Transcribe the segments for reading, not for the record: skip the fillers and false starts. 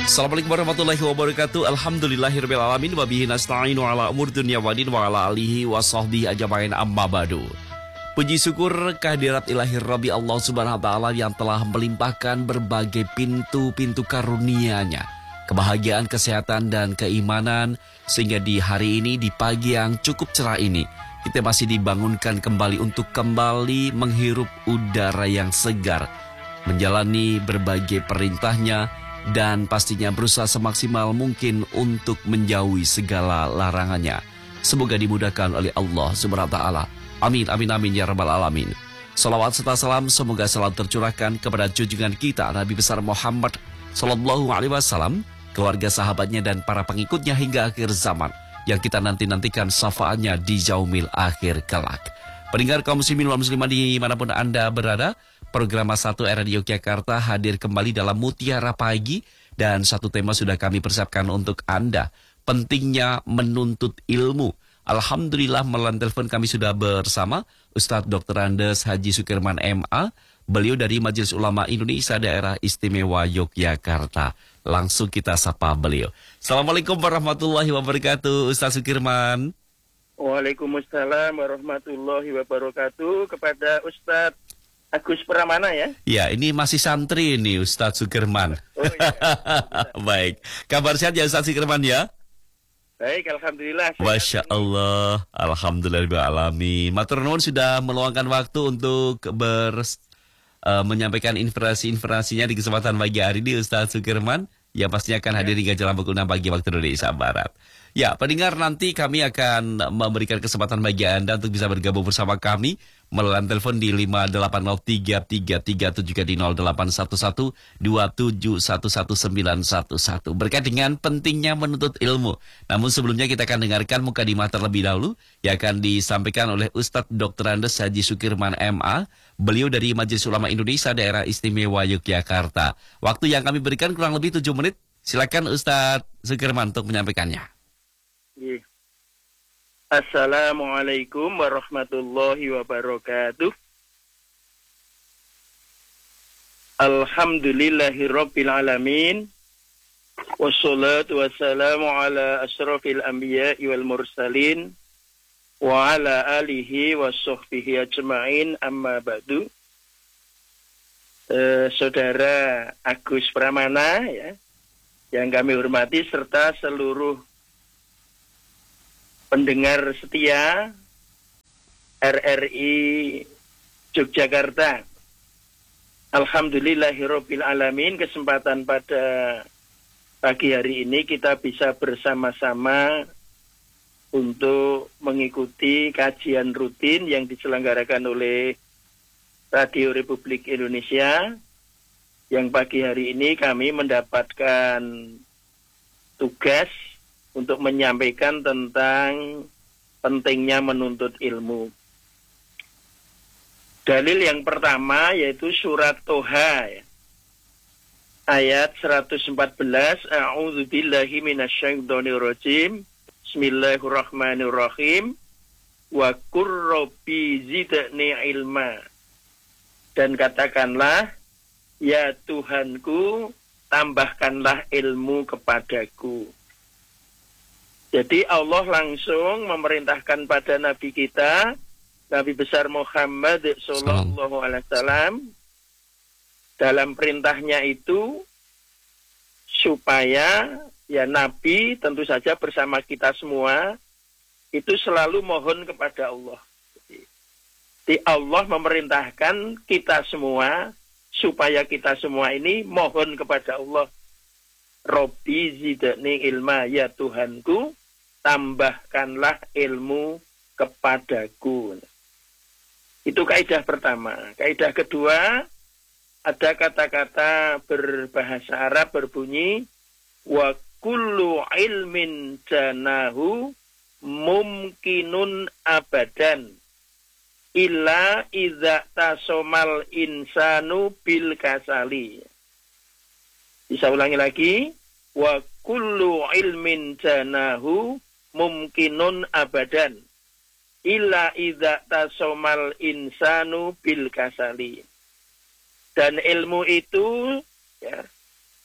Assalamualaikum warahmatullahi wabarakatuh. Alhamdulillahirabbil alamin wa bihi nasta'inu ala umur dunya waddin wa ala alihi wa sahbihi ajmain amma ba'du. Puji syukur kehadirat ilahi Rabbi Allah Subhanahu wa taala yang telah melimpahkan berbagai pintu-pintu karunia-Nya, kebahagiaan, kesehatan dan keimanan, sehingga di hari ini, di pagi yang cukup cerah ini, kita masih dibangunkan kembali untuk kembali menghirup udara yang segar, menjalani berbagai perintah-Nya, dan pastinya berusaha semaksimal mungkin untuk menjauhi segala larangannya. Semoga dimudahkan oleh Allah Subhanahu wa taala. Amin, amin, amin ya rabbal alamin. Salawat serta salam semoga selalu tercurahkan kepada junjungan kita Nabi besar Muhammad sallallahu alaihi wasallam, keluarga, sahabatnya dan para pengikutnya hingga akhir zaman, yang kita nantikan syafaatnya di yaumil akhir kelak. Pendengar kaum muslimin wal muslimat dimanapun Anda berada, program 1 Radio Yogyakarta hadir kembali dalam Mutiara Pagi, dan satu tema sudah kami persiapkan untuk Anda, pentingnya menuntut ilmu. Alhamdulillah melalui telepon kami sudah bersama Ustadz Dr. Andes Haji Sukirman MA, beliau dari Majelis Ulama Indonesia Daerah Istimewa Yogyakarta. Langsung kita sapa beliau. Assalamualaikum warahmatullahi wabarakatuh, Ustadz Sukirman. Waalaikumsalam warahmatullahi wabarakatuh, kepada Ustadz Agus Pramana ya. Ya, ini masih santri ini Ustadz Sukirman. Oh iya. Baik, kabar sehat ya Ustadz Sukirman ya? Baik, alhamdulillah. Masya Allah, alhamdulillahirrahmanirrahim. Matur nuwun sudah meluangkan waktu untuk menyampaikan informasinya di kesempatan pagi hari ini Ustadz Sukirman, yang pastinya akan hadir hingga jam pukul 6 pagi waktu Indonesia Barat. Ya, pendengar, nanti kami akan memberikan kesempatan bagi Anda untuk bisa bergabung bersama kami melalui telepon di 5803337 di 081127119111 berkait dengan pentingnya menuntut ilmu. Namun sebelumnya kita akan dengarkan mukadimah terlebih dahulu yang akan disampaikan oleh Ustadz Dr. Andes Haji Sukirman MA, beliau dari Majelis Ulama Indonesia Daerah Istimewa Yogyakarta. Waktu yang kami berikan kurang lebih 7 menit. Silakan Ustadz Sukirman untuk menyampaikannya. Assalamualaikum warahmatullahi wabarakatuh. Alhamdulillahirabbil alamin. Wassalatu wassalamu ala asyrafil anbiya'i wal mursalin wa ala alihi wassohbihi ajma'in, amma ba'du. Saudara Agus Pramana ya, yang kami hormati, serta seluruh pendengar setia RRI Yogyakarta. Alhamdulillahirabbil alamin, kesempatan pada pagi hari ini kita bisa bersama-sama untuk mengikuti kajian rutin yang diselenggarakan oleh Radio Republik Indonesia, yang pagi hari ini kami mendapatkan tugas untuk menyampaikan tentang pentingnya menuntut ilmu. Dalil yang pertama yaitu surat Toha ya, ayat 114. A'udzubillahi minasyaitonirrajim. Bismillahirrahmanirrahim. Wa qur rabbi zidni ilma. Dan katakanlah, ya Tuhanku, tambahkanlah ilmu kepadaku. Jadi Allah langsung memerintahkan pada Nabi kita, Nabi besar Muhammad sallallahu alaihi wasallam, dalam perintahnya itu supaya ya Nabi tentu saja bersama kita semua itu selalu mohon kepada Allah. Jadi Allah memerintahkan kita semua supaya kita semua ini mohon kepada Allah. Robbi zidni ilma, ya Tuhanku, tambahkanlah ilmu kepadaku. Itu kaidah pertama. Kaidah kedua, ada kata-kata berbahasa Arab berbunyi wa kullu ilmin janahu mumkinun abadan illa idza tasomal insanu bil kasali. Bisa ulangi lagi, wa kullu ilmin janahu mumkinun abadan illa idza tasomal insanu bil kasali. Dan ilmu itu ya,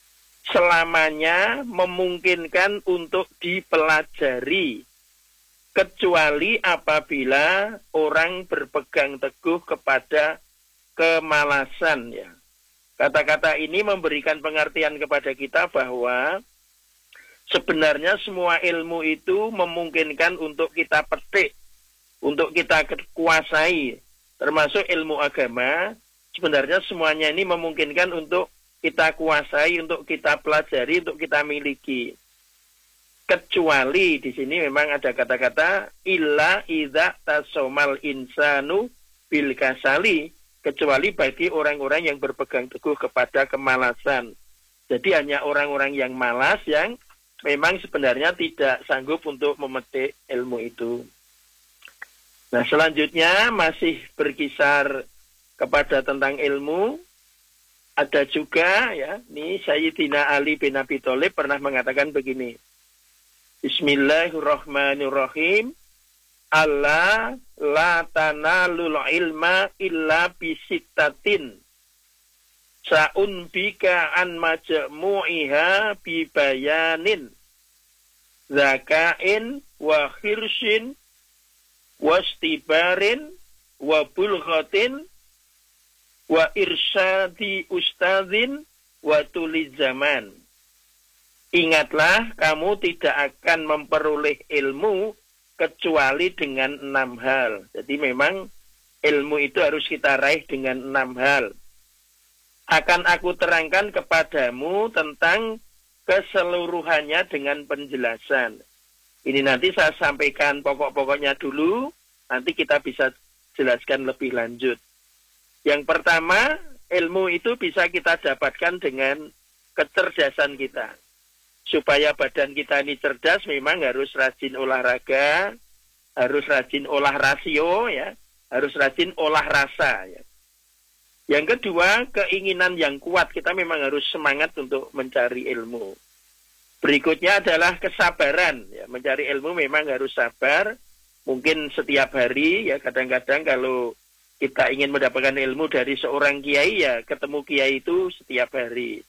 selamanya memungkinkan untuk dipelajari, kecuali apabila orang berpegang teguh kepada kemalasan, ya. Kata-kata ini memberikan pengertian kepada kita bahwa sebenarnya semua ilmu itu memungkinkan untuk kita petik, untuk kita kuasai, termasuk ilmu agama. Sebenarnya semuanya ini memungkinkan untuk kita kuasai, untuk kita pelajari, untuk kita miliki. Kecuali di sini memang ada kata-kata illa idza tasomal insanu bil kasali, kecuali bagi orang-orang yang berpegang teguh kepada kemalasan. Jadi hanya orang-orang yang malas yang memang sebenarnya tidak sanggup untuk memetik ilmu itu. Nah, selanjutnya masih berkisar kepada tentang ilmu. Ada juga, ya, ini Sayyidina Ali bin Abi Thalib pernah mengatakan begini. Bismillahirrahmanirrahim. Allah la tanalul ilma illa bisittatin. Sa'unbika an majmu'iha bibayanin. Zakain wa khirsin wastibarin wa bulghatin wa irsyadi ustadzin wa tulid zaman. Ingatlah, kamu tidak akan memperoleh ilmu kecuali dengan 6 hal. Jadi memang ilmu itu harus kita raih dengan 6 hal. Akan aku terangkan kepadamu tentang keseluruhannya dengan penjelasan. Ini nanti saya sampaikan pokok-pokoknya dulu, nanti kita bisa jelaskan lebih lanjut. Yang pertama, ilmu itu bisa kita dapatkan dengan kecerdasan kita. Supaya badan kita ini cerdas, memang harus rajin olahraga, harus rajin olah rasio, ya, harus rajin olah rasa, ya. Yang kedua, keinginan yang kuat. Kita memang harus semangat untuk mencari ilmu. Berikutnya adalah kesabaran, ya. Mencari ilmu memang harus sabar. Mungkin setiap hari, ya, kadang-kadang kalau kita ingin mendapatkan ilmu dari seorang kiai, ya ketemu kiai itu setiap hari.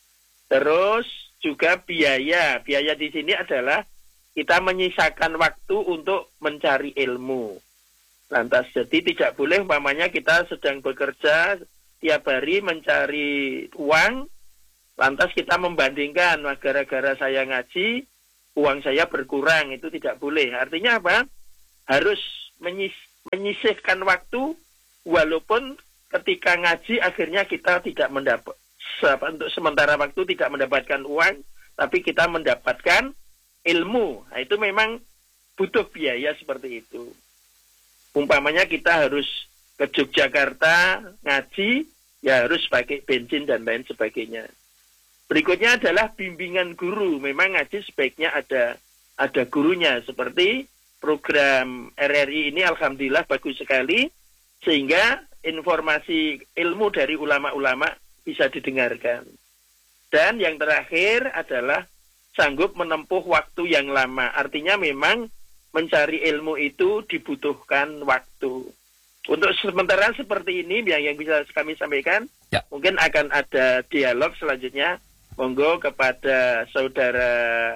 Terus juga biaya. Biaya di sini adalah kita menyisakan waktu untuk mencari ilmu. Lantas jadi tidak boleh umpamanya kita sedang bekerja tiap hari mencari uang, lantas kita membandingkan, wah, gara-gara saya ngaji, uang saya berkurang, itu tidak boleh. Artinya apa? Harus menyisihkan waktu, walaupun ketika ngaji akhirnya kita tidak mendapat, untuk sementara waktu tidak mendapatkan uang, tapi kita mendapatkan ilmu. Nah, itu memang butuh biaya seperti itu. Umpamanya kita harus ke Yogyakarta ngaji, ya harus pakai bensin dan lain sebagainya. Berikutnya adalah bimbingan guru. Memang ngaji sebaiknya ada gurunya. Seperti program RRI ini alhamdulillah bagus sekali, sehingga informasi ilmu dari ulama-ulama bisa didengarkan. Dan yang terakhir adalah sanggup menempuh waktu yang lama. Artinya memang mencari ilmu itu dibutuhkan waktu. Untuk sementara seperti ini yang bisa kami sampaikan, ya. Mungkin akan ada dialog selanjutnya. Monggo kepada saudara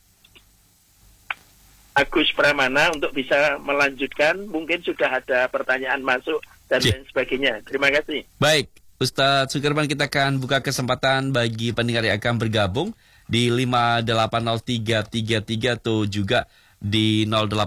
Agus Pramana untuk bisa melanjutkan. Mungkin sudah ada pertanyaan masuk dan lain sebagainya. Terima kasih. Baik, Ustadz Sukirman, kita akan buka kesempatan bagi pendengar yang akan bergabung di 5803333 atau juga di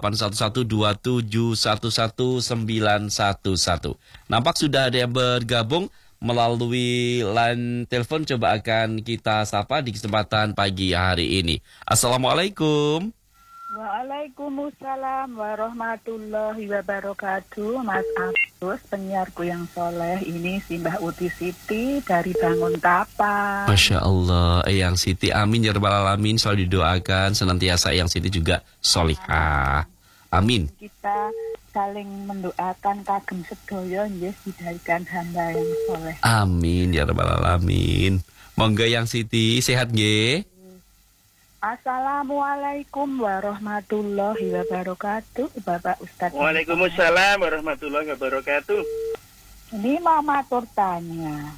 081127119111. Nampak sudah ada yang bergabung melalui line telepon. Coba akan kita sapa di kesempatan pagi hari ini. Assalamualaikum. Waalaikumsalam warahmatullahi wabarakatuh. Mas Agus, penyiarku yang soleh, ini Simbah Uti Siti dari Bangun Tapa. Masya Allah, Eyang Siti, amin ya rabbal alamin. Selalu didoakan senantiasa Eyang Siti juga solihah. Amin. Kita saling mendoakan kagem sedoyo nggih dijadikan hamba yang soleh. Amin ya rabbal alamin. Monggo Eyang Siti, sehat nggih? Assalamualaikum warahmatullahi wabarakatuh, Bapak Ustadz. Waalaikumsalam warahmatullahi wabarakatuh. Ini mau matur tanya.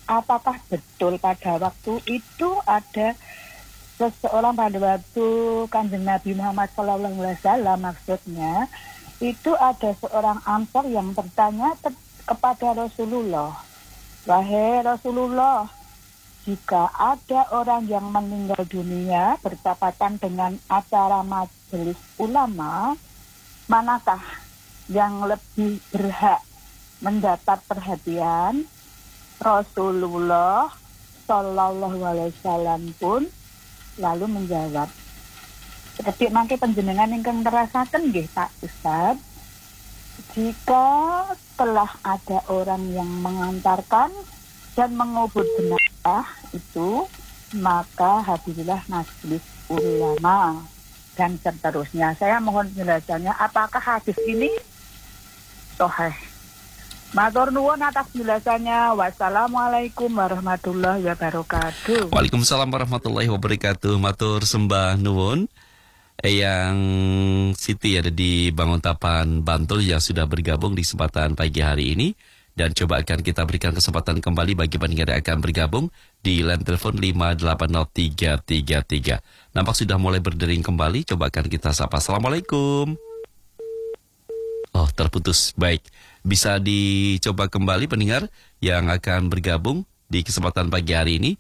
apakah betul pada waktu itu ada seseorang pada waktu Kanjeng Nabi Muhammad SAW, maksudnya itu ada seorang Ansor yang bertanya kepada Rasulullah, wahai Rasulullah, jika ada orang yang meninggal dunia bertepatan dengan acara majelis ulama, manakah yang lebih berhak mendapat perhatian? Rasulullah Sallallahu Alaihi Wasallam pun lalu menjawab, "Seperti mangke panjenengan ingkang terasaken nggih Pak Ustaz, jika telah ada orang yang mengantarkan dan mengubur jenazah itu, maka hadirilah majelis ulama," dan seterusnya. Saya mohon penjelasannya, apakah hadis ini sahih? Matur nuwun atas penjelasannya. Wassalamualaikum warahmatullahi wabarakatuh. Waalaikumsalam warahmatullahi wabarakatuh. Matur sembah nuwun. Yang Siti ada di Banguntapan, Bantul yang sudah bergabung di kesempatan pagi hari ini. Dan coba akan kita berikan kesempatan kembali bagi pendengar yang akan bergabung di line telepon 580333. Nampak sudah mulai berdering kembali, coba akan kita sapa. Assalamualaikum. Oh, terputus. Baik, bisa dicoba kembali pendengar yang akan bergabung di kesempatan pagi hari ini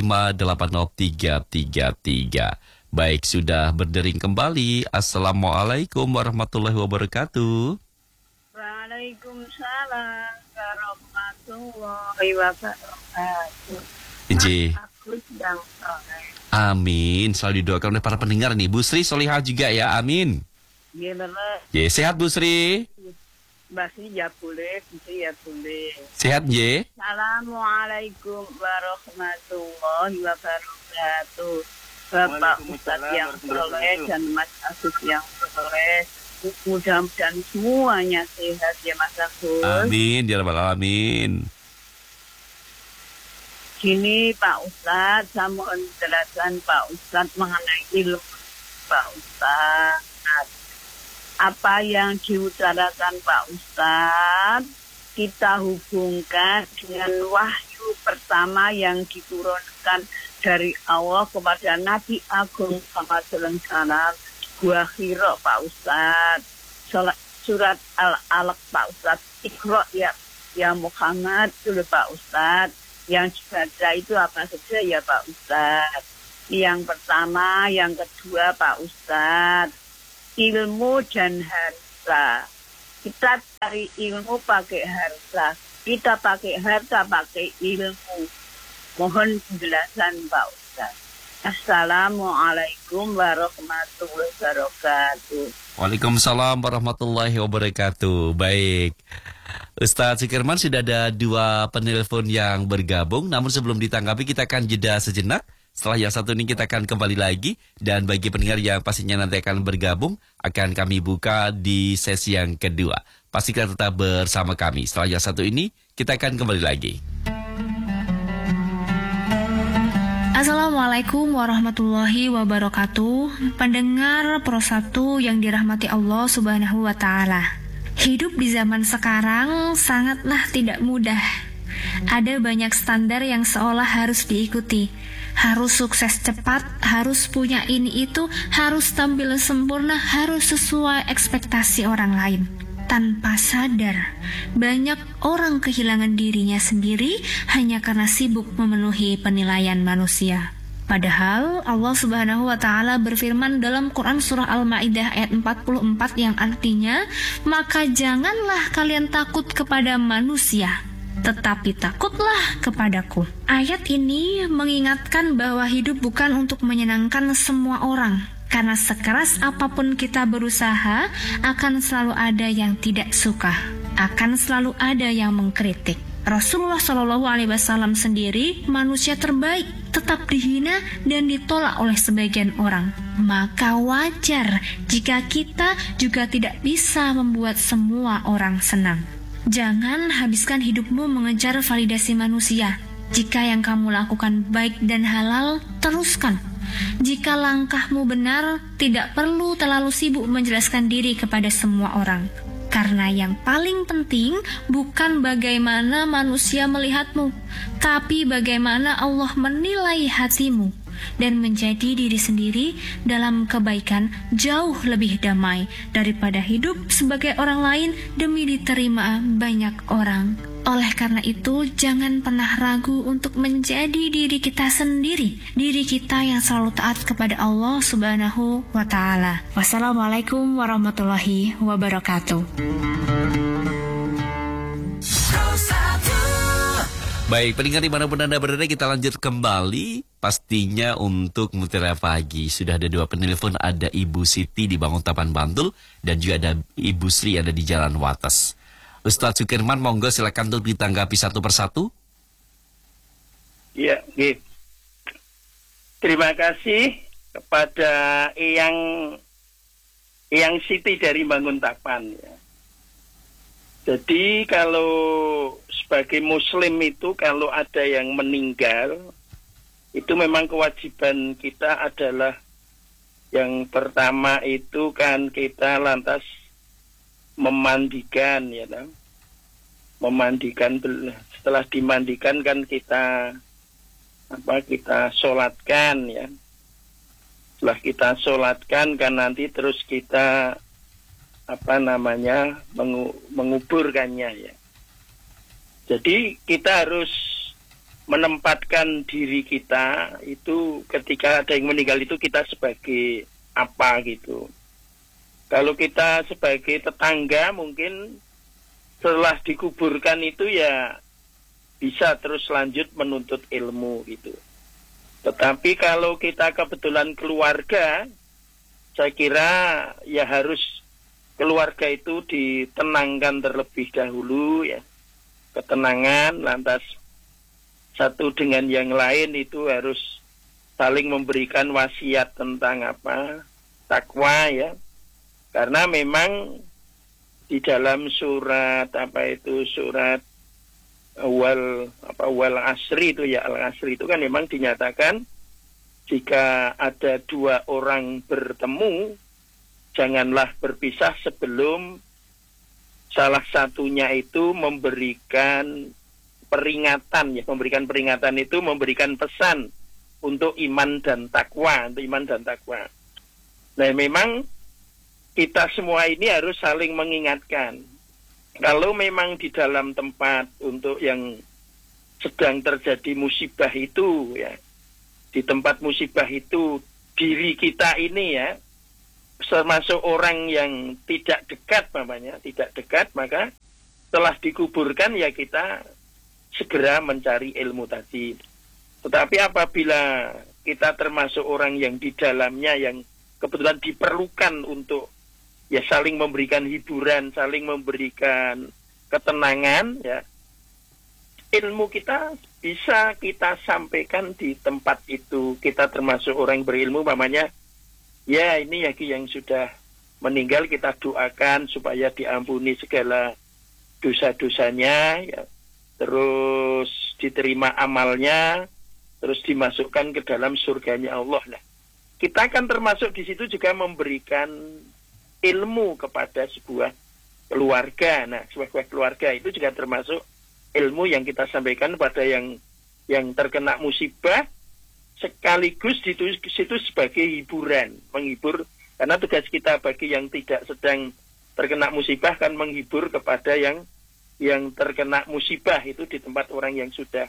580333. Baik, sudah berdering kembali. Assalamualaikum warahmatullahi wabarakatuh. Waalaikumsalam warahmatullahi wabarakatuh. Aku sedang soleh. Amin. Selalu didoakan oleh para pendengar nih. Bu Sri solihah juga ya. Amin. Iya benar. Ye, sehat Bu Sri? Basi ya boleh, bisa ya boleh. Sehat ye? Assalamualaikum warahmatullahi wabarakatuh. Bapak Ustadz yang soleh dan Mas Agus yang soleh. Mudah-mudahan semuanya sehat ya Mas Agus. Amin, ya rabbal alamin. Gini Pak Ustadz, saya mohon penjelasan Pak Ustadz mengenai ilmu Pak Ustadz. Apa yang diutarakan Pak Ustadz, kita hubungkan dengan wahyu pertama yang diturunkan dari Allah kepada Nabi Agung Muhammad SAW. Gua Hiro Pak Ustadz, surat Al-Alaq Pak Ustadz, Iqra ya Muhammad dulu Pak Ustadz. Yang dibaca itu apa saja ya Pak Ustadz? Yang pertama, yang kedua Pak Ustadz, ilmu dan harta. Kita cari ilmu pakai harta, kita pakai harta pakai ilmu. Mohon penjelasan Pak Ustadz. Assalamualaikum warahmatullahi wabarakatuh. Waalaikumsalam warahmatullahi wabarakatuh. Baik, Ustadz Zikirman, sudah ada 2 penelpon yang bergabung. Namun sebelum ditanggapi kita akan jeda sejenak. Setelah yang satu ini kita akan kembali lagi. Dan bagi pendengar yang pastinya nanti akan bergabung, akan kami buka di sesi yang kedua. Pastikan tetap bersama kami. Setelah yang satu ini kita akan kembali lagi. Assalamualaikum warahmatullahi wabarakatuh. Pendengar Pro 1 yang dirahmati Allah Subhanahu wa Ta'ala. Hidup di zaman sekarang sangatlah tidak mudah. Ada banyak standar yang seolah harus diikuti. Harus sukses cepat, harus punya ini itu, harus tampil sempurna, harus sesuai ekspektasi orang lain. Tanpa sadar, banyak orang kehilangan dirinya sendiri hanya karena sibuk memenuhi penilaian manusia. Padahal Allah Subhanahu wa Ta'ala berfirman dalam Quran surah Al-Maidah ayat 44 yang artinya, maka janganlah kalian takut kepada manusia, tetapi takutlah kepadaku. Ayat ini mengingatkan bahwa hidup bukan untuk menyenangkan semua orang. Karena sekeras apapun kita berusaha, akan selalu ada yang tidak suka, akan selalu ada yang mengkritik. Rasulullah SAW sendiri manusia terbaik, tetap dihina dan ditolak oleh sebagian orang. Maka wajar jika kita juga tidak bisa membuat semua orang senang. Jangan habiskan hidupmu mengejar validasi manusia. Jika yang kamu lakukan baik dan halal, teruskan. Jika langkahmu benar, tidak perlu terlalu sibuk menjelaskan diri kepada semua orang. Karena yang paling penting bukan bagaimana manusia melihatmu, tapi bagaimana Allah menilai hatimu dan menjadi diri sendiri dalam kebaikan jauh lebih damai daripada hidup sebagai orang lain demi diterima banyak orang. Oleh karena itu, jangan pernah ragu untuk menjadi diri kita sendiri, diri kita yang selalu taat kepada Allah Subhanahu wa Ta'ala. Wassalamualaikum warahmatullahi wabarakatuh. Baik, pendengar dimanapun Anda berada, kita lanjut kembali. Pastinya untuk Mutiara Pagi. Sudah ada 2 penelpon, ada Ibu Siti di Banguntapan Bantul, dan juga ada Ibu Sri ada di Jalan Wates. Ustadz Sukirman, monggo silakan untuk ditanggapi satu persatu. Ya, gitu. Terima kasih kepada Eyang Siti dari Banguntapan. Ya. Jadi kalau sebagai Muslim itu kalau ada yang meninggal, itu memang kewajiban kita adalah yang pertama itu kan kita lantas memandikan, ya, memandikan. Setelah dimandikan kan kita sholatkan, ya. Setelah kita sholatkan kan nanti terus kita menguburkannya, ya. Jadi kita harus menempatkan diri kita itu ketika ada yang meninggal itu kita sebagai apa gitu. Kalau kita sebagai tetangga mungkin setelah dikuburkan itu ya bisa terus lanjut menuntut ilmu gitu. Tetapi kalau kita kebetulan keluarga, saya kira ya harus keluarga itu ditenangkan terlebih dahulu, ya. Ketenangan, lantas satu dengan yang lain itu harus saling memberikan wasiat tentang takwa, ya. Karena memang di dalam surat wal asri itu, ya, al asri itu kan memang dinyatakan jika ada 2 orang bertemu janganlah berpisah sebelum salah satunya itu memberikan peringatan, ya. Memberikan peringatan itu memberikan pesan untuk iman dan takwa, Nah, memang kita semua ini harus saling mengingatkan. Kalau memang di dalam tempat untuk yang sedang terjadi musibah itu, ya, di tempat musibah itu diri kita ini, ya, termasuk orang yang tidak dekat, maka setelah dikuburkan ya kita segera mencari ilmu tadi. Tetapi apabila kita termasuk orang yang di dalamnya yang kebetulan diperlukan untuk ya saling memberikan hiburan, saling memberikan ketenangan, ya, ilmu kita bisa kita sampaikan di tempat itu. Kita termasuk orang berilmu, mamanya ya ini yang sudah meninggal kita doakan supaya diampuni segala dosa-dosanya, ya. Terus diterima amalnya, terus dimasukkan ke dalam surganya Allah. Nah, kita akan termasuk di situ juga memberikan ilmu kepada sebuah keluarga. Nah, sebuah keluarga itu juga termasuk ilmu yang kita sampaikan pada yang terkena musibah, sekaligus di situ sebagai hiburan, menghibur, karena tugas kita bagi yang tidak sedang terkena musibah kan menghibur kepada yang terkena musibah itu di tempat orang yang sudah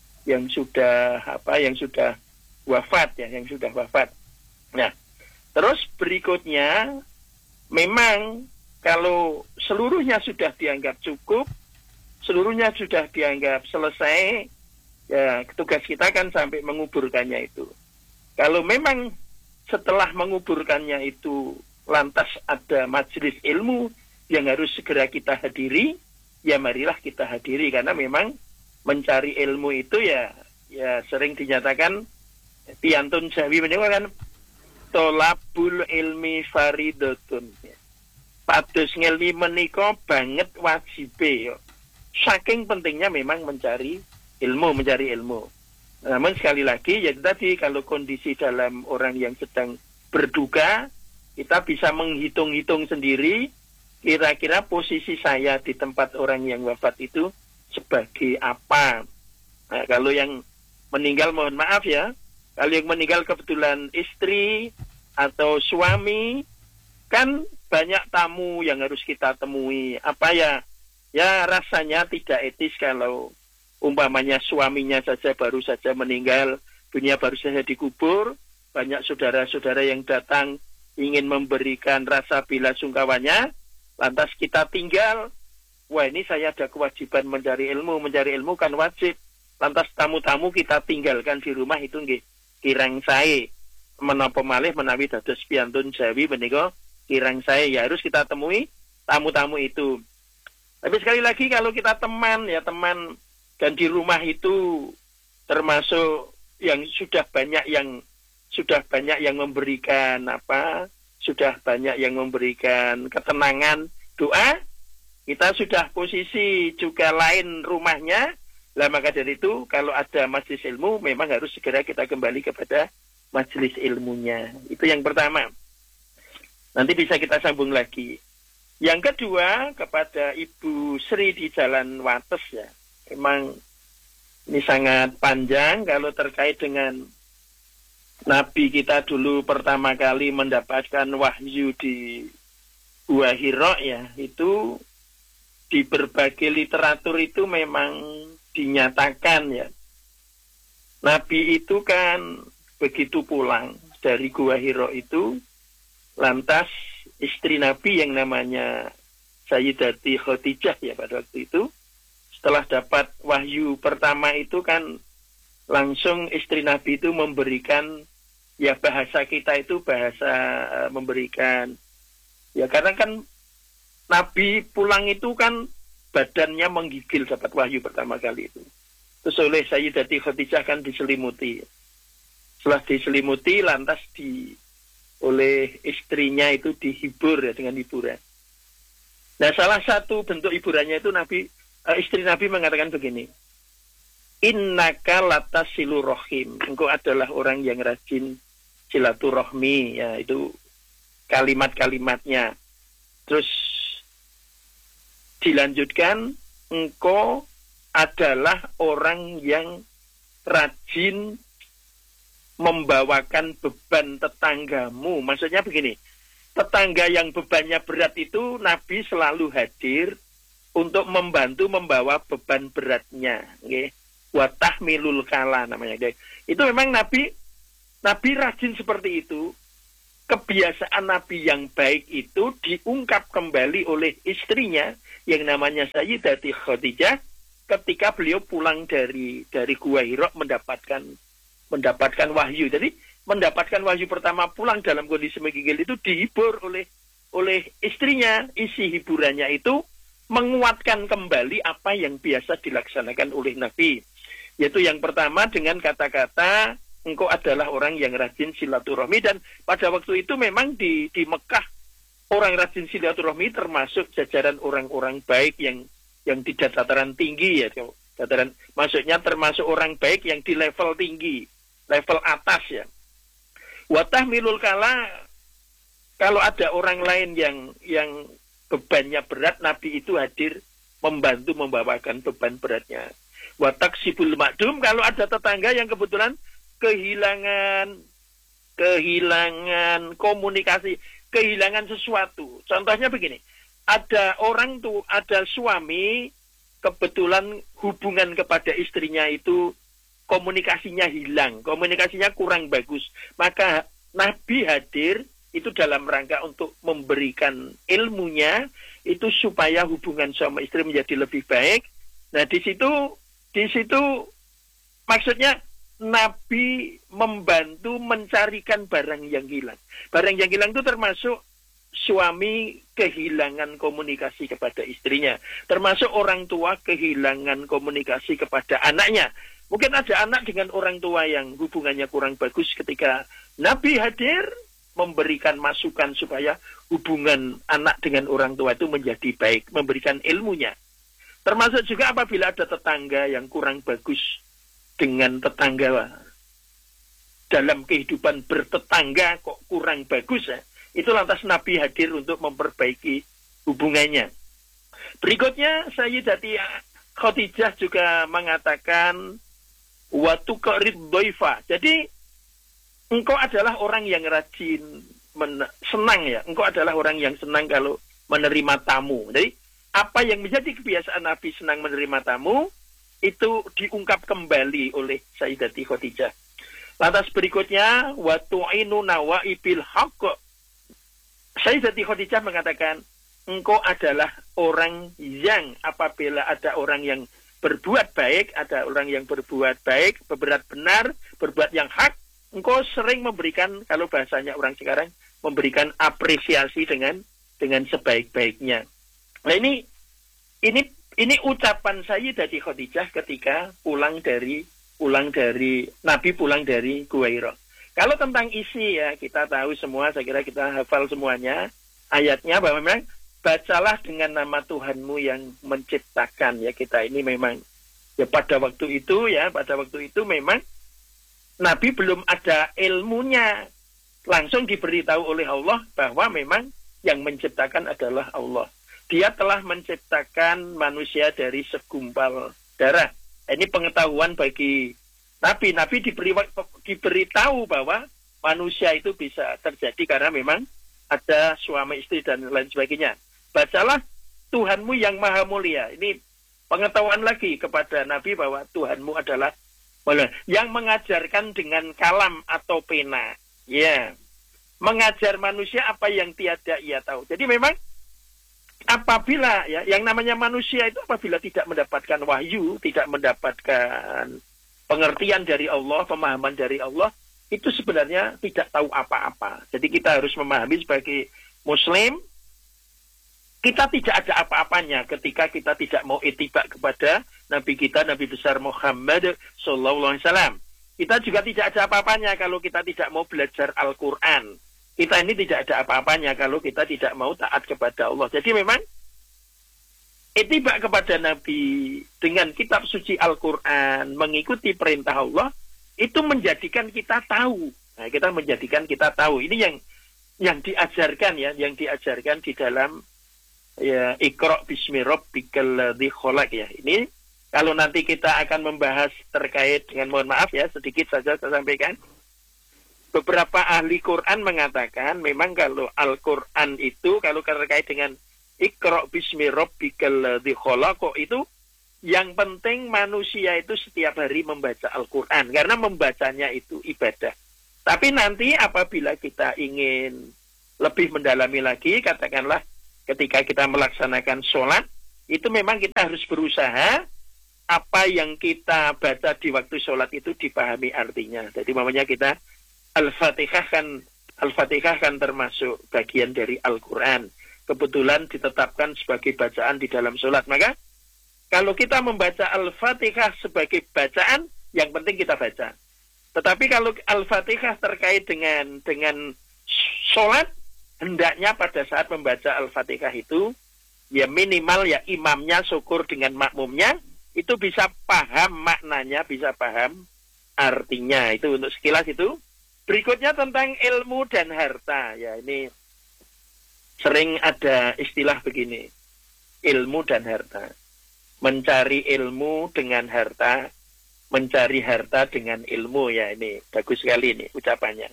wafat, ya, yang sudah wafat. Nah, terus berikutnya memang kalau seluruhnya sudah dianggap cukup, seluruhnya sudah dianggap selesai, ya, tugas kita kan sampai menguburkannya itu. Kalau memang setelah menguburkannya itu lantas ada majelis ilmu yang harus segera kita hadiri, ya marilah kita hadiri, karena memang mencari ilmu itu ya sering dinyatakan piantun Jawi menyebutkan tolabul ilmi faridatun. Pados ngelmi menika banget wajibe, saking pentingnya memang mencari ilmu. Namun sekali lagi ya tadi, kalau kondisi dalam orang yang sedang berduka, kita bisa menghitung-hitung sendiri kira-kira posisi saya di tempat orang yang wafat itu sebagai apa. Nah, kalau yang meninggal mohon maaf ya, kalau yang meninggal kebetulan istri atau suami, kan banyak tamu yang harus kita temui. Apa ya? Ya rasanya tidak etis kalau umpamanya suaminya saja baru saja meninggal, dunia baru saja dikubur, banyak saudara-saudara yang datang ingin memberikan rasa bela sungkawanya, lantas kita tinggal. Wah, ini saya ada kewajiban mencari ilmu kan wajib. Lantas tamu-tamu kita tinggalkan di rumah itu nggih kirang sae. Menapa malih menawi dados piyantun Jawi menika kirang sae, ya harus kita temui tamu-tamu itu. Tapi sekali lagi kalau kita teman dan di rumah itu termasuk yang sudah banyak yang memberikan sudah banyak yang memberikan ketenangan doa, kita sudah posisi juga lain rumahnya. Lah maka dari itu kalau ada majelis ilmu memang harus segera kita kembali kepada majelis ilmunya. Itu yang pertama. Nanti bisa kita sambung lagi. Yang kedua, kepada Ibu Sri di Jalan Wates ya. Memang ini sangat panjang kalau terkait dengan Nabi kita dulu pertama kali mendapatkan wahyu di Gua Hira ya. Itu di berbagai literatur itu memang dinyatakan ya. Nabi itu kan begitu pulang dari Gua Hira itu, lantas istri Nabi yang namanya Sayyidati Khadijah ya pada waktu itu, setelah dapat wahyu pertama itu kan langsung istri Nabi itu memberikan, ya bahasa kita itu bahasa memberikan, ya karena kan Nabi pulang itu kan badannya menggigil dapat wahyu pertama kali itu. Terus oleh Sayyidati Khadijah kan diselimuti. Setelah diselimuti lantas oleh istrinya itu dihibur ya dengan hiburan. Nah, salah satu bentuk hiburannya itu istri Nabi mengatakan begini. Innaka latasilu rohim. Engkau adalah orang yang rajin silaturahmi, ya itu kalimat-kalimatnya. Terus dilanjutkan, engkau adalah orang yang rajin membawakan beban tetanggamu. Maksudnya begini, tetangga yang bebannya berat itu Nabi selalu hadir untuk membantu membawa beban beratnya. Okay? Wa tahmilul kala namanya. Okay? Itu memang Nabi rajin seperti itu. Kebiasaan Nabi yang baik itu diungkap kembali oleh istrinya yang namanya Sayyidati Khadijah ketika beliau pulang dari Gua Hira mendapatkan wahyu. Jadi mendapatkan wahyu pertama pulang dalam kondisi menggigil itu dihibur oleh istrinya. Isi hiburannya itu menguatkan kembali apa yang biasa dilaksanakan oleh Nabi. Yaitu yang pertama dengan kata-kata engkau adalah orang yang rajin silaturahmi. Dan pada waktu itu memang di Mekah orang rajin silaturahmi termasuk jajaran orang-orang baik yang di dataran tinggi ya. Maksudnya termasuk orang baik yang di level tinggi, level atas ya. Wa tahmilul kala, kalau ada orang lain yang bebannya berat, Nabi itu hadir membantu membawakan beban beratnya. Wa taksibul ma'dum, kalau ada tetangga yang kebetulan kehilangan komunikasi, kehilangan sesuatu. Contohnya begini, ada suami kebetulan hubungan kepada istrinya itu komunikasinya hilang, komunikasinya kurang bagus. Maka Nabi hadir itu dalam rangka untuk memberikan ilmunya itu supaya hubungan suami istri menjadi lebih baik. Nah, di situ maksudnya Nabi membantu mencarikan barang yang hilang. Barang yang hilang itu termasuk suami kehilangan komunikasi kepada istrinya, termasuk orang tua kehilangan komunikasi kepada anaknya. Mungkin ada anak dengan orang tua yang hubungannya kurang bagus, ketika Nabi hadir memberikan masukan supaya hubungan anak dengan orang tua itu menjadi baik, memberikan ilmunya. Termasuk juga apabila ada tetangga yang kurang bagus dengan tetangga, dalam kehidupan bertetangga kok kurang bagus ya, itu lantas Nabi hadir untuk memperbaiki hubungannya. Berikutnya Sayyidati Khadijah juga mengatakan wa tuqrid dhaifa. Jadi engkau adalah orang yang rajin senang ya. Engkau adalah orang yang senang kalau menerima tamu. Jadi apa yang menjadi kebiasaan Nabi senang menerima tamu itu diungkap kembali oleh Sayyidati Khadijah. Lantas berikutnya wa tu'inu nawaibil haqq. Sayyidati Khadijah mengatakan engkau adalah orang yang apabila ada orang yang berbuat baik, ada orang yang berbuat baik, berbuat benar, berbuat yang hak, engkau sering memberikan, kalau bahasanya orang sekarang, memberikan apresiasi dengan sebaik-baiknya. Nah ini ucapan Sayyidati Khadijah ketika pulang dari Nabi pulang dari Gua. Kalau tentang isi ya kita tahu semua, saya kira kita hafal semuanya ayatnya bahwa memang bacalah dengan nama Tuhanmu yang menciptakan ya. Kita ini memang ya pada waktu itu memang Nabi belum ada ilmunya, langsung diberitahu oleh Allah bahwa memang yang menciptakan adalah Allah. Dia telah menciptakan manusia dari segumpal darah. Ini pengetahuan bagi Nabi. Nabi diberitahu bahwa manusia itu bisa terjadi karena memang ada suami istri dan lain sebagainya. Bacalah Tuhanmu yang maha mulia. Ini pengetahuan lagi kepada Nabi bahwa Tuhanmu adalah yang mengajarkan dengan kalam atau pena. Ya, mengajar manusia apa yang tiada ia tahu. Jadi memang apabila ya yang namanya manusia itu apabila tidak mendapatkan wahyu, tidak mendapatkan pengertian dari Allah, pemahaman dari Allah, itu sebenarnya tidak tahu apa-apa. Jadi kita harus memahami sebagai Muslim, kita tidak ada apa-apanya ketika kita tidak mau ittiba kepada Nabi kita, Nabi besar Muhammad Sallallahu Alaihi Wasallam. Kita juga tidak ada apa-apanya kalau kita tidak mau belajar Al-Quran. Kita ini tidak ada apa-apanya kalau kita tidak mau taat kepada Allah. Jadi memang ittiba kepada Nabi dengan kitab suci Al-Quran, mengikuti perintah Allah, itu menjadikan kita tahu. Nah, kita tahu. Ini yang diajarkan ya, yang diajarkan di dalam ya Iqra bismi rabbikal ladzi khalaq ya. Ini kalau nanti kita akan membahas terkait dengan, mohon maaf ya, sedikit saja saya sampaikan. Beberapa ahli Quran mengatakan memang kalau Al-Quran itu kalau terkait dengan Iqra bismi rabbikal ladzi khalaq itu yang penting manusia itu setiap hari membaca Al-Quran karena membacanya itu ibadah. Tapi nanti apabila kita ingin lebih mendalami lagi, katakanlah ketika kita melaksanakan sholat, itu memang kita harus berusaha apa yang kita baca di waktu sholat itu dipahami artinya. Jadi namanya kita Al-Fatihah kan termasuk bagian dari Al-Quran. Kebetulan ditetapkan sebagai bacaan di dalam sholat. Maka kalau kita membaca Al-Fatihah sebagai bacaan, yang penting kita baca. Tetapi kalau Al-Fatihah terkait dengan sholat, hendaknya pada saat membaca Al-Fatihah itu, ya minimal ya imamnya syukur dengan makmumnya, itu bisa paham maknanya, bisa paham artinya. Itu untuk sekilas itu. Berikutnya tentang ilmu dan harta. Ya ini sering ada istilah begini, ilmu dan harta. Mencari ilmu dengan harta, mencari harta dengan ilmu. Ya ini bagus sekali ini ucapannya.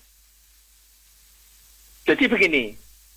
Jadi begini,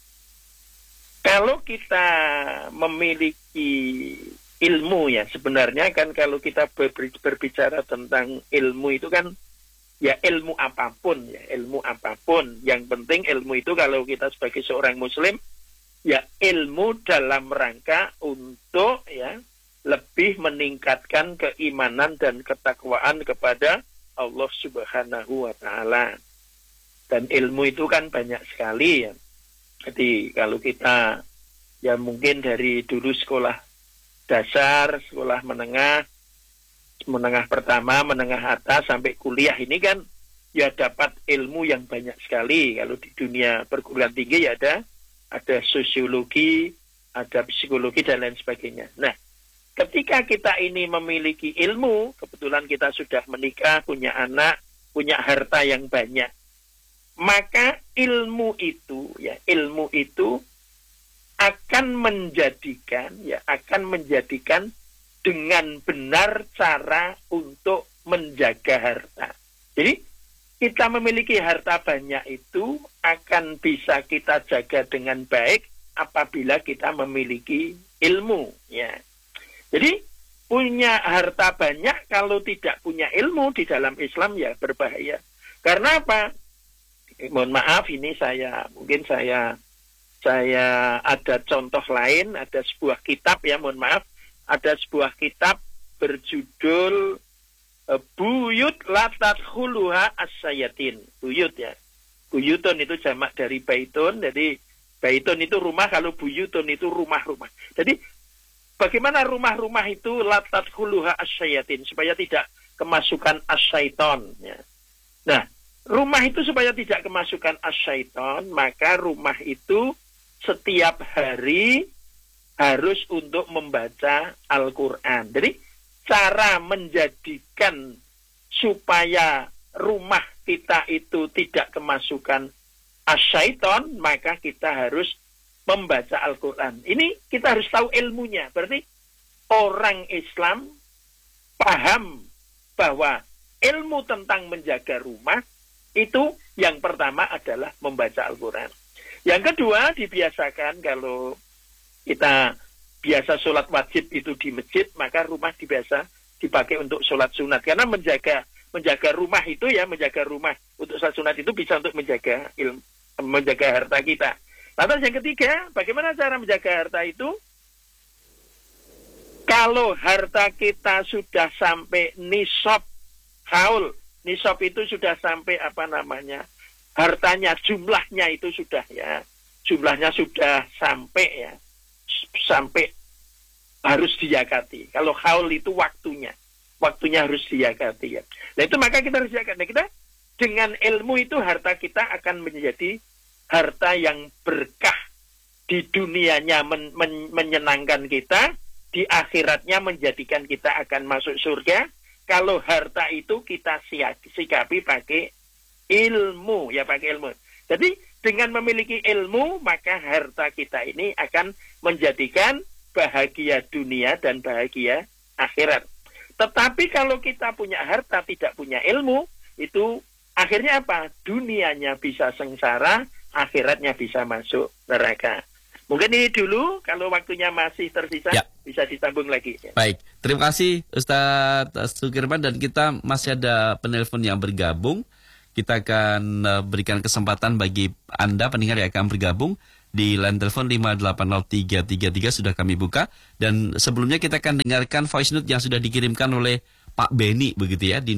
kalau kita memiliki ilmu ya, sebenarnya kan kalau kita berbicara tentang ilmu itu kan ya ilmu apapun ya, ilmu apapun. Yang penting ilmu itu kalau kita sebagai seorang muslim ya ilmu dalam rangka untuk ya lebih meningkatkan keimanan dan ketakwaan kepada Allah Subhanahu wa taala. Dan ilmu itu kan banyak sekali ya. Jadi kalau kita ya mungkin dari dulu sekolah dasar, sekolah menengah pertama, menengah atas sampai kuliah ini kan ya dapat ilmu yang banyak sekali. Kalau di dunia perguruan tinggi ya ada sosiologi, ada psikologi dan lain sebagainya. Nah, ketika kita ini memiliki ilmu, kebetulan kita sudah menikah, punya anak, punya harta yang banyak, maka ilmu itu akan menjadikan dengan benar cara untuk menjaga harta. Jadi kita memiliki harta banyak itu akan bisa kita jaga dengan baik apabila kita memiliki ilmu, ya. Jadi punya harta banyak kalau tidak punya ilmu di dalam Islam ya berbahaya. Karena apa? Mohon maaf, ini saya ada contoh lain, ada sebuah kitab, ya mohon maaf, ada sebuah kitab berjudul Buyut la tadkhuluha as-sayatin. Buyut, ya. Buyutun itu jamak dari baitun, jadi baitun itu rumah, kalau buyutun itu rumah-rumah. Jadi bagaimana rumah-rumah itu la tadkhuluha as-sayatin, supaya tidak kemasukan as-syaiton, ya. Nah, rumah itu supaya tidak kemasukan as-syaiton, maka rumah itu setiap hari harus untuk membaca Al-Quran. Jadi cara menjadikan supaya rumah kita itu tidak kemasukan as-syaiton, maka kita harus membaca Al-Quran. Ini kita harus tahu ilmunya. Berarti orang Islam paham bahwa ilmu tentang menjaga rumah itu yang pertama adalah membaca Al-Quran. Yang kedua, dibiasakan kalau kita biasa sholat wajib itu di masjid, maka rumah biasa dipakai untuk sholat sunat. Karena menjaga rumah itu, ya, menjaga rumah untuk sholat sunat itu bisa untuk menjaga harta kita. Lantas yang ketiga, bagaimana cara menjaga harta itu? Kalau harta kita sudah sampai nisab haul, nisab itu sudah sampai hartanya, jumlahnya itu sudah, ya, jumlahnya sudah sampai, ya, sampai harus diyakati. Kalau haul itu waktunya harus diyakati, ya. Nah itu maka kita harus diyakati. Nah, kita dengan ilmu itu harta kita akan menjadi harta yang berkah, di dunianya menyenangkan kita, di akhiratnya menjadikan kita akan masuk surga. Kalau harta itu kita sikapi pakai ilmu, ya, pakai ilmu. Jadi dengan memiliki ilmu, maka harta kita ini akan menjadikan bahagia dunia dan bahagia akhirat. Tetapi kalau kita punya harta tidak punya ilmu, itu akhirnya apa? Dunianya bisa sengsara, akhiratnya bisa masuk neraka. Mungkin ini dulu, kalau waktunya masih tersisa, ya, bisa disambung lagi. Ya. Baik, terima kasih Ustadz Sukirman, dan kita masih ada penelpon yang bergabung. Kita akan berikan kesempatan bagi Anda pendengar yang akan bergabung di line telepon 5803333 sudah kami buka. Dan sebelumnya kita akan dengarkan voice note yang sudah dikirimkan oleh Pak Beni, begitu ya, di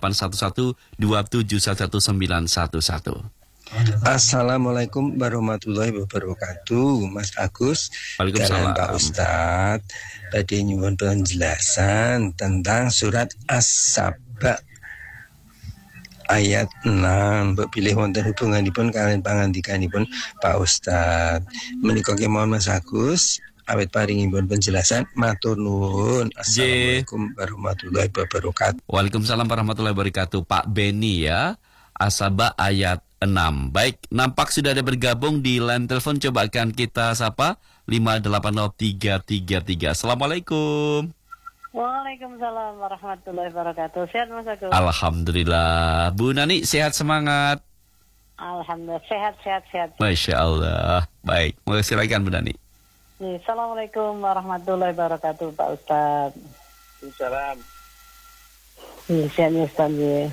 081127119111. Assalamualaikum warahmatullahi wabarakatuh, Mas Agus. Waalaikumsalam. Pak Ustadz, tadi nyuwun penjelasan tentang surat As-Saba ayat 6. Mbok pilih wonten hubunganipun kalian pangandikanipun Pak Ustadz. Menika kemawon Mas Agus, awet paringipun penjelasan, matur nuwun. Assalamualaikum warahmatullahi wabarakatuh. Waalaikumsalam warahmatullahi wabarakatuh. Pak Beni, ya, As-Saba ayat 6. Baik, nampak sudah ada bergabung di line telepon. Coba akan kita sapa 5803333. Assalamualaikum. Waalaikumsalam warahmatullahi wabarakatuh. Sehat Mas Agus? Alhamdulillah. Bu Nani sehat, semangat? Alhamdulillah sehat. Masya Allah. Baik, mau silakan Bu Nani. Assalamualaikum warahmatullahi wabarakatuh Pak Ustadz. Waalaikumsalam. Sehat ya Ustadz ya.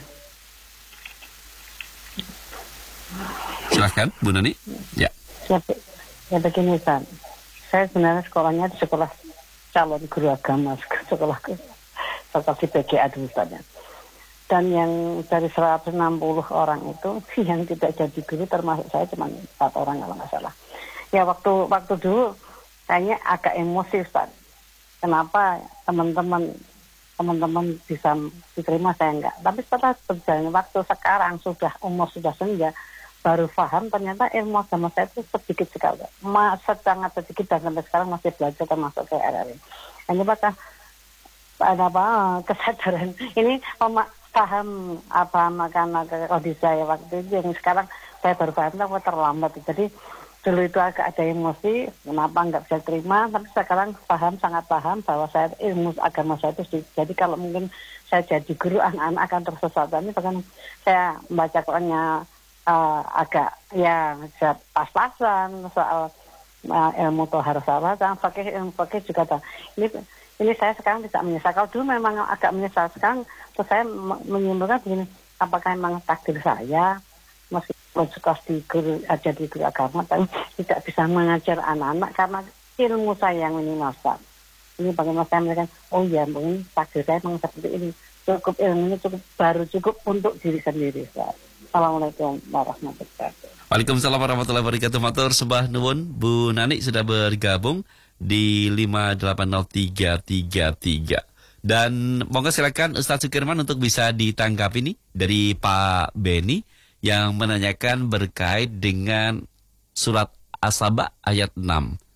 Silahkan Bu Nani. Ya. Ya begini Ustaz, saya sebenarnya sekolahnya di sekolah calon guru agama, sekolah di PGA dulu Ustaz. Dan yang dari 160 orang itu yang tidak jadi guru termasuk saya cuma 4 orang kalau nggak salah. Ya waktu dulu kayaknya agak emosi Ustaz. Kenapa teman-teman bisa diterima, saya enggak. Tapi setelah berjalan waktu sekarang umur sudah senja, baru paham ternyata ilmu agama saya itu sedikit sekali. Sangat sedikit, dan sampai sekarang masih belajar termasuk ke RRI. Hanya apakah ada kesadaran ini paham apa makna kondisi saya waktu itu yang sekarang saya baru paham terlambat. Jadi dulu itu agak ada emosi, kenapa nggak bisa terima, tapi sekarang sangat paham bahwa ilmu agama saya itu, jadi kalau mungkin saya jadi guru, anak-anak akan tersesat. Ini bahkan saya membaca Qurannya agak ya pas-pasan soal ilmu tohar sahabat, fakih juga. Ini saya sekarang tidak menyesal. Kalau dulu memang agak menyesal, sekarang terus saya menyimpulkan begini, apakah memang takdir saya meskipun suka jadi guru agama tapi tidak bisa mengajar anak-anak karena ilmu saya yang ini Ustaz. Ini bagaimana saya melihat, oh ya mungkin takdir saya memang seperti ini, cukup ilmunya cukup untuk diri sendiri Ustaz. Assalamualaikum warahmatullahi wabarakatuh. Waalaikumsalam warahmatullahi wabarakatuh. Matur sembah nuwun Bu Nani sudah bergabung di 5803333. Dan monggo silakan Ustaz Sukirman untuk bisa ditanggapi nih dari Pak Beni yang menanyakan berkait dengan surat As-Saba ayat 6.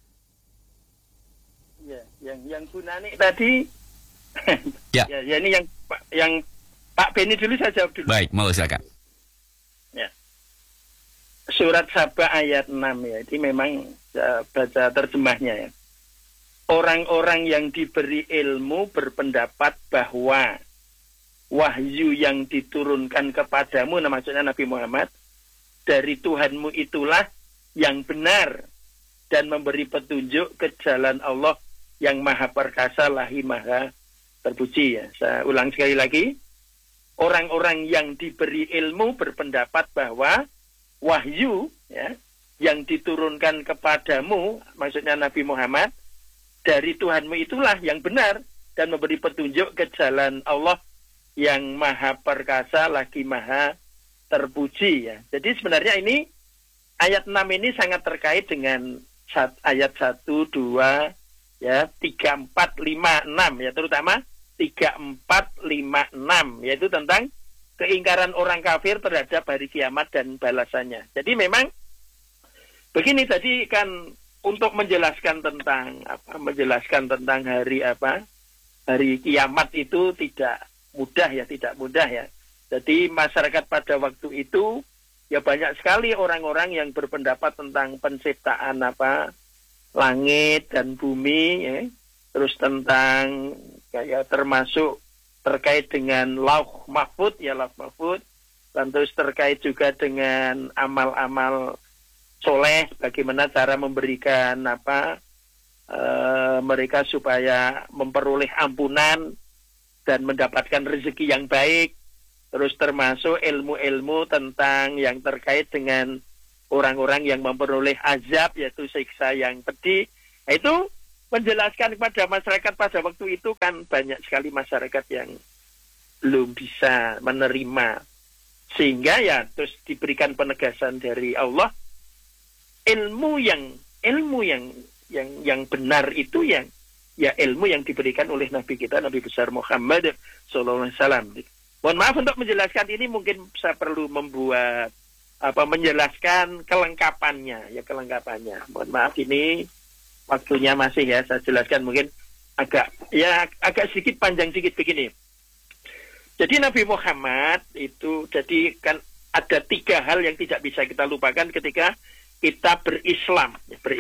Ya, yang Bu Nani tadi. Ya. Ya, ini yang Pak Beni dulu, saya jawab dulu. Baik, mau silakan. Ya. Surat Saba ayat 6 ya. Ini memang baca terjemahnya ya. Orang-orang yang diberi ilmu berpendapat bahwa wahyu yang diturunkan kepadamu, maksudnya Nabi Muhammad, dari Tuhanmu itulah yang benar dan memberi petunjuk ke jalan Allah yang maha perkasa lagi maha terpuji ya. Saya ulang sekali lagi. Orang-orang yang diberi ilmu berpendapat bahwa wahyu ya, yang diturunkan kepadamu, maksudnya Nabi Muhammad, dari Tuhanmu itulah yang benar dan memberi petunjuk ke jalan Allah yang maha perkasa lagi maha terpuji ya. Jadi sebenarnya ini ayat 6 ini sangat terkait dengan ayat 1, 2, ya, 3, 4, 5, 6 ya, terutama 3, 4, 5, 6 yaitu tentang keingkaran orang kafir terhadap hari kiamat dan balasannya. Jadi memang begini tadi kan untuk menjelaskan tentang hari kiamat itu tidak mudah ya. Jadi masyarakat pada waktu itu ya banyak sekali orang-orang yang berpendapat tentang penciptaan langit dan bumi ya. Terus tentang kayak termasuk terkait dengan lauh mahfud, dan terus terkait juga dengan amal-amal soleh, bagaimana cara memberikan mereka supaya memperoleh ampunan dan mendapatkan rezeki yang baik. Terus termasuk ilmu-ilmu tentang yang terkait dengan orang-orang yang memperoleh azab, yaitu siksa yang pedih. Itu menjelaskan kepada masyarakat pada waktu itu kan banyak sekali masyarakat yang belum bisa menerima. Sehingga ya terus diberikan penegasan dari Allah, ilmu yang benar itu yang ilmu yang diberikan oleh Nabi kita, Nabi besar Muhammad sallallahu alaihi wasallam. Mohon maaf untuk menjelaskan ini, mungkin saya perlu membuat menjelaskan kelengkapannya. Mohon maaf ini waktunya masih ya, saya jelaskan mungkin agak sedikit panjang sedikit begini. Jadi Nabi Muhammad itu jadi kan ada 3 hal yang tidak bisa kita lupakan ketika kita berislam.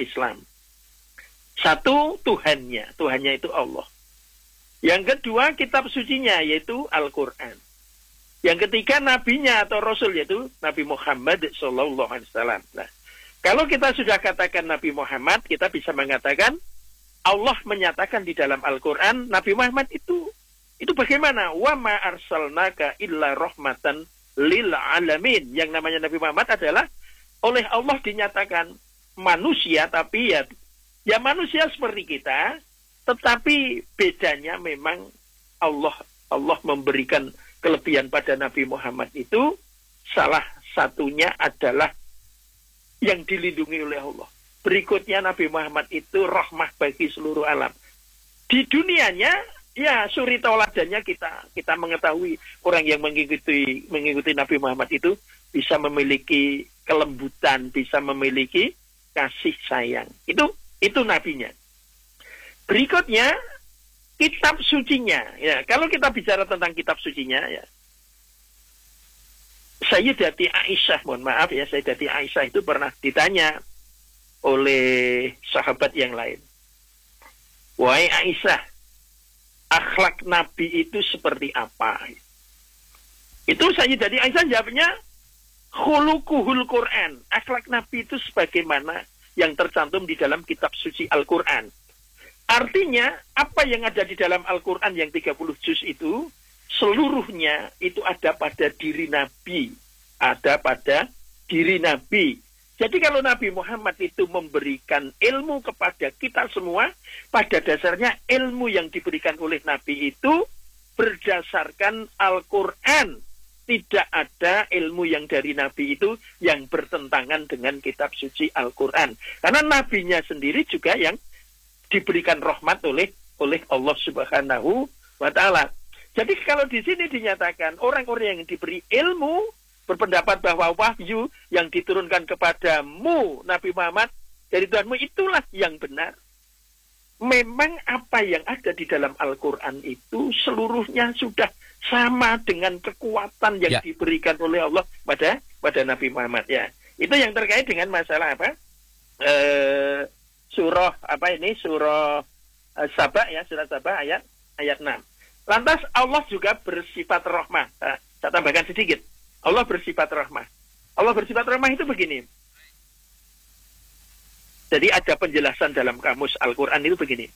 1, Tuhannya itu Allah. Yang kedua, kitab sucinya yaitu Al-Quran. Yang ketiga, nabinya atau rasul yaitu Nabi Muhammad sallallahu alaihi wasallam. Nah, kalau kita sudah katakan Nabi Muhammad, kita bisa mengatakan Allah menyatakan di dalam Al-Quran Nabi Muhammad itu bagaimana? Wa ma arsalnaka illa rahmatan lil alamin. Yang namanya Nabi Muhammad adalah oleh Allah dinyatakan manusia, tapi ya manusia seperti kita, tetapi bedanya memang Allah memberikan kelebihan pada Nabi Muhammad itu, salah satunya adalah yang dilindungi oleh Allah. Berikutnya Nabi Muhammad itu rahmah bagi seluruh alam. Di dunianya ya suri tauladannya kita mengetahui orang yang mengikuti Nabi Muhammad itu bisa memiliki kelembutan, bisa memiliki kasih sayang. Itu nabinya. Berikutnya kitab sucinya. Ya, kalau kita bicara tentang kitab sucinya ya, Sayyidati Aisyah, mohon maaf ya, Sayyidati Aisyah itu pernah ditanya oleh sahabat yang lain. Wahai Aisyah, akhlak Nabi itu seperti apa? Itu Sayyidatina Aisyah jawabnya, khuluquhul Quran. Akhlak Nabi itu sebagaimana yang tercantum di dalam kitab suci Al-Quran. Artinya, apa yang ada di dalam Al-Quran yang 30 juz itu, seluruhnya itu ada pada diri Nabi. Ada pada diri Nabi. Jadi kalau Nabi Muhammad itu memberikan ilmu kepada kita semua, pada dasarnya ilmu yang diberikan oleh Nabi itu berdasarkan Al-Quran. Tidak ada ilmu yang dari Nabi itu yang bertentangan dengan kitab suci Al-Quran. Karena Nabinya sendiri juga yang diberikan rahmat oleh Allah Subhanahu wa Ta'ala. Jadi kalau di sini dinyatakan orang-orang yang diberi ilmu berpendapat bahwa wahyu yang diturunkan kepadamu Nabi Muhammad dari Tuhanmu itulah yang benar. Memang apa yang ada di dalam Al-Quran itu seluruhnya sudah sama dengan kekuatan yang diberikan oleh Allah pada Nabi Muhammad ya. Itu yang terkait dengan masalah apa? Surah Saba ya, surah Saba ayat 6. Lantas Allah juga bersifat rahmah. Saya tambahkan sedikit. Allah bersifat rahmah. Allah bersifat rahmah itu begini. Jadi ada penjelasan dalam kamus Al-Quran itu begini.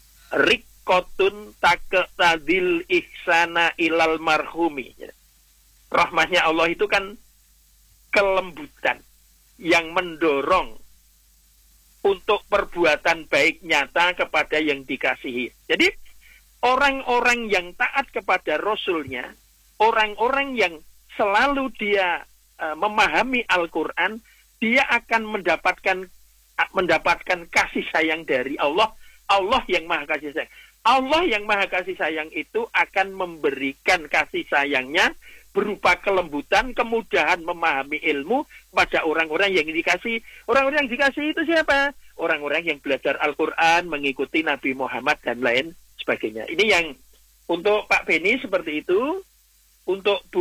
Riqotun taqtadil ihsana ilal marhumi. Rahmahnya Allah itu kan kelembutan yang mendorong untuk perbuatan baik nyata kepada yang dikasihi. Jadi orang-orang yang taat kepada Rasulnya, orang-orang yang selalu dia memahami Al-Quran, dia akan mendapatkan kasih sayang dari Allah. Allah yang maha kasih sayang. Allah yang maha kasih sayang itu akan memberikan kasih sayangnya berupa kelembutan, kemudahan memahami ilmu pada orang-orang yang dikasih. Orang-orang yang dikasih itu siapa? Orang-orang yang belajar Al-Quran, mengikuti Nabi Muhammad dan lain sebagainya. Ini yang untuk Pak Beni seperti itu. Untuk Bu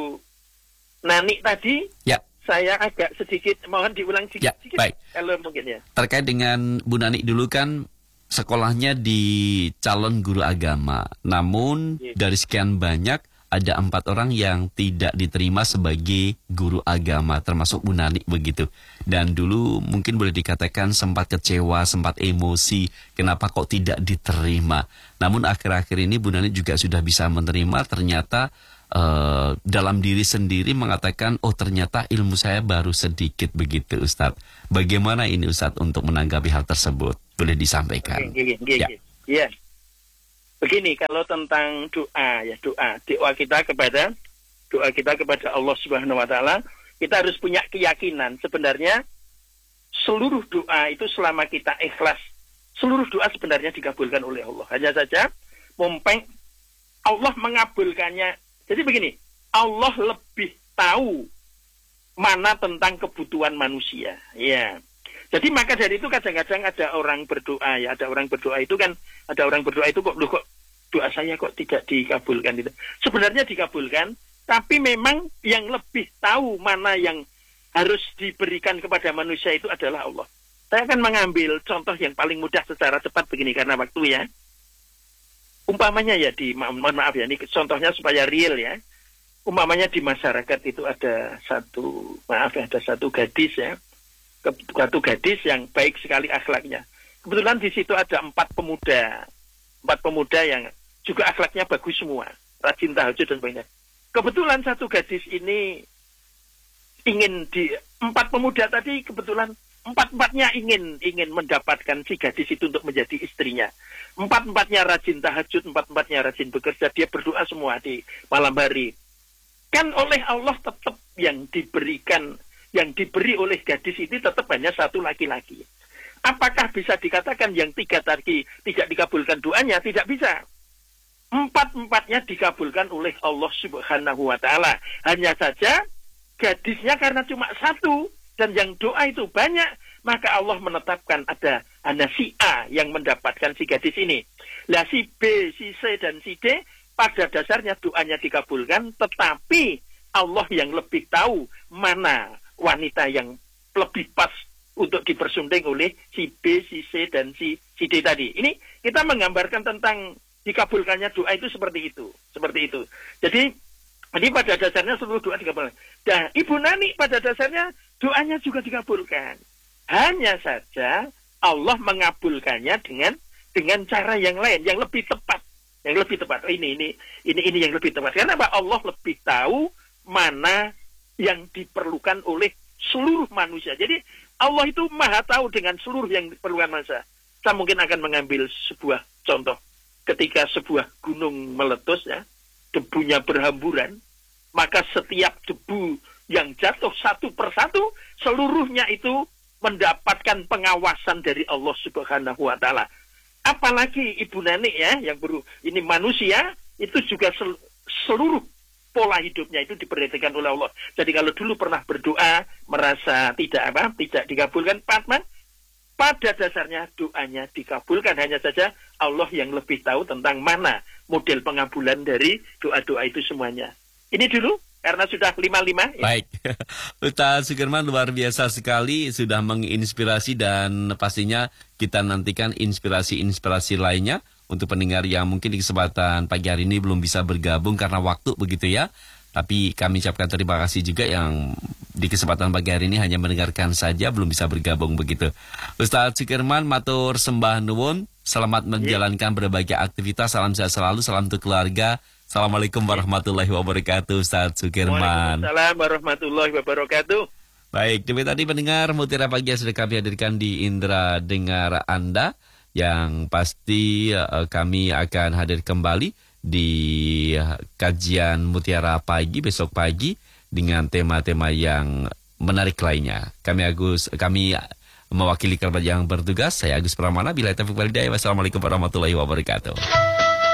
Nani tadi, saya agak sedikit mohon diulang sedikit. Baik. Kalau mungkin ya. Terkait dengan Bu Nani dulu kan sekolahnya di calon guru agama. Namun dari sekian banyak ada 4 orang yang tidak diterima sebagai guru agama, termasuk Bu Nani begitu. Dan dulu mungkin boleh dikatakan sempat kecewa, sempat emosi, kenapa kok tidak diterima. Namun akhir-akhir ini Bu Nani juga sudah bisa menerima, ternyata dalam diri sendiri mengatakan, oh ternyata ilmu saya baru sedikit begitu Ustadz. Bagaimana ini Ustadz untuk menanggapi hal tersebut? Boleh disampaikan? Ya. Begini, kalau tentang doa kita kepada Allah Subhanahu wa Ta'ala, kita harus punya keyakinan sebenarnya seluruh doa itu selama kita ikhlas, seluruh doa sebenarnya dikabulkan oleh Allah. Hanya saja Allah mengabulkannya. Jadi begini, Allah lebih tahu mana tentang kebutuhan manusia. Ya. Jadi maka dari itu kadang-kadang ada orang berdoa ya, ada orang berdoa itu kok doa saya kok tidak dikabulkan itu. Sebenarnya dikabulkan, tapi memang yang lebih tahu mana yang harus diberikan kepada manusia itu adalah Allah. Saya akan mengambil contoh yang paling mudah secara cepat begini karena waktu ya. Umpamanya ya mohon maaf ya, ini contohnya supaya real ya. Umpamanya di masyarakat itu ada satu gadis ya. Satu gadis yang baik sekali akhlaknya. Kebetulan di situ ada 4 pemuda yang juga akhlaknya bagus semua, rajin tahajud dan sebagainya. Kebetulan satu gadis ini 4 pemuda tadi kebetulan 4-4-nya ingin mendapatkan si gadis itu untuk menjadi istrinya. 4-4-nya rajin tahajud, 4-4-nya rajin bekerja, dia berdoa semua di malam hari. Kan oleh Allah tetap yang diberi oleh gadis itu tetap hanya satu laki-laki. Apakah bisa dikatakan yang 3 tadi tidak dikabulkan doanya? Tidak bisa. 4-4-nya dikabulkan oleh Allah Subhanahu wa Ta'ala. Hanya saja gadisnya karena cuma 1 dan yang doa itu banyak, maka Allah menetapkan ada si A yang mendapatkan si gadis ini. Lah si B, si C dan si D pada dasarnya doanya dikabulkan, tetapi Allah yang lebih tahu mana wanita yang lebih pas untuk dipersunting oleh si B, si C, dan si D tadi. Ini kita menggambarkan tentang dikabulkannya doa itu seperti itu. Jadi pada dasarnya seluruh doa dikabulkan. Dan Ibu Nani pada dasarnya doanya juga dikabulkan. Hanya saja Allah mengabulkannya dengan cara yang lain, yang lebih tepat. Oh, ini yang lebih tepat. Karena apa? Allah lebih tahu mana yang diperlukan oleh seluruh manusia. Jadi Allah itu maha tahu dengan seluruh yang diperlukan manusia. Saya mungkin akan mengambil sebuah contoh. Ketika sebuah gunung meletus, ya, debunya berhamburan, maka setiap debu yang jatuh satu persatu, seluruhnya itu mendapatkan pengawasan dari Allah Subhanahu wa Ta'ala. Apalagi Ibu Nani, ya, yang ini manusia, itu juga seluruh pola hidupnya itu diperhatikan oleh Allah. Jadi kalau dulu pernah berdoa merasa tidak dikabulkan, pada dasarnya doanya dikabulkan. Hanya saja Allah yang lebih tahu tentang mana model pengabulan dari doa-doa itu semuanya. Ini dulu karena sudah 55. Baik, Ustaz Sukirman luar biasa sekali, sudah menginspirasi, dan pastinya kita nantikan inspirasi lainnya untuk pendengar yang mungkin di kesempatan pagi hari ini belum bisa bergabung karena waktu, begitu ya. Tapi kami ucapkan terima kasih juga yang di kesempatan pagi hari ini hanya mendengarkan saja, belum bisa bergabung, begitu. Ustaz Sukirman, matur sembah nuwun, selamat menjalankan berbagai aktivitas, salam sehat selalu, salam untuk keluarga. Assalamualaikum warahmatullahi wabarakatuh, Ustaz Sukirman. Waalaikumsalam warahmatullahi wabarakatuh. Baik, demi tadi pendengar Mutiara Pagi yang sudah kami hadirkan di Indra Dengar Anda, yang pasti kami akan hadir kembali di kajian Mutiara Pagi besok pagi dengan tema-tema yang menarik lainnya. Kami mewakili kerabat yang bertugas, saya Agus Pramana, billahi taufiq wal hidayah. Wassalamualaikum warahmatullahi wabarakatuh.